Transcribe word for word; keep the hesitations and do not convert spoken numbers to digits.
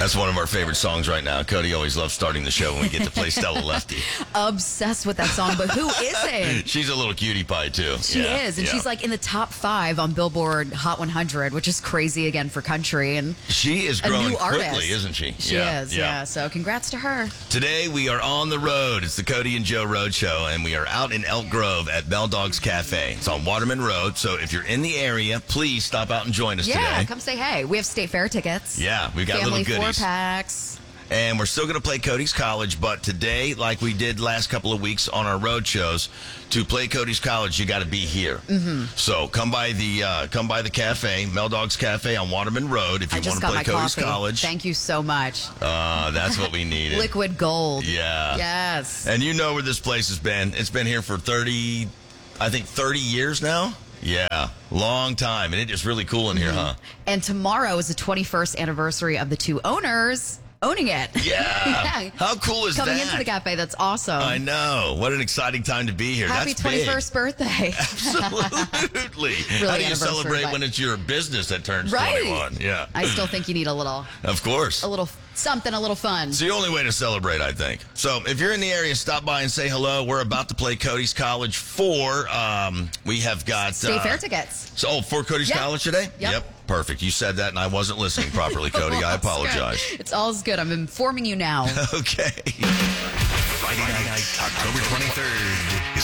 That's one of our favorite songs right now. Cody always loves starting the show when we get to play Stella Lefty. Obsessed with that song, but who isn't? She's a little cutie pie, too. She yeah, is, and yeah. she's like in the top five on Billboard Hot one hundred, which is crazy again for country. And she is a growing new quickly, artist. isn't she? She yeah, is, yeah. So congrats to her. Today we are on the road. It's the Cody and Joe Road Show, and we are out in Elk Grove at Bell Dogs Cafe. It's on Waterman Road, so if you're in the area, please stop out and join us Yeah, today. come say hey. We have state fair tickets. Yeah, we've got Family little goodies. four packs. And we're still going to play Cody's College, but today, like we did last couple of weeks on our road shows, to play Cody's College, you got to be here. Mm-hmm. So come by the uh, come by the cafe, Mel Dogs Cafe on Waterman Road, if you I just want to got play my Cody's coffee. College. Thank you so much. Uh, that's what we needed. Liquid gold. Yeah. Yes. And you know where this place has been. It's been here for thirty, I think thirty years now. Yeah, long time. And it is really cool in here, huh? And tomorrow is the twenty-first anniversary of the two owners owning it. Yeah. Yeah. How cool is Coming that? into the cafe. That's awesome. I know. What an exciting time to be here. Happy That's big. twenty-first birthday. Absolutely. How do you anniversary, celebrate but- when it's your business that turns Right. twenty-one? Yeah. I still think you need a little, Of course. a little something, a little fun. It's the only way to celebrate, I think. So if you're in the area, stop by and say hello. We're about to play Cody's College four. Um, we have got... State uh, fair tickets. So, oh, for Cody's Yep. College today? Yep. Perfect. You said that and I wasn't listening properly, Cody. I It's good. apologize. It's all good. I'm informing you now. Okay. Friday night, October twenty-third.